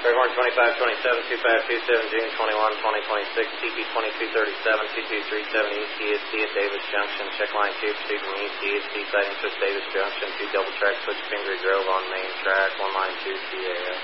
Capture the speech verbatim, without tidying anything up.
Bighorn twenty-five twenty-seven, two five two seven, June twenty-first, twenty twenty-six, T P twenty-two thirty-seven, two two three seven, E T S T at Davis Junction, check line two, proceeding E T S T, sighting switch Davis Junction, two double track switch Pingree Grove on main track, one line two T A F.